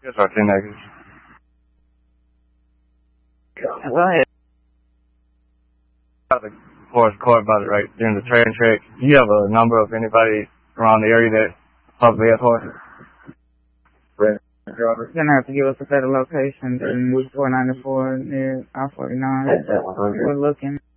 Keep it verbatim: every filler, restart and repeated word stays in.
Yes, our ten acres. Go ahead. The forest court about it right during the train trick. Do you have a number of anybody around the area that possibly has horses? You're gonna have to give us a better location than four ninety-four near I forty-nine. We're looking.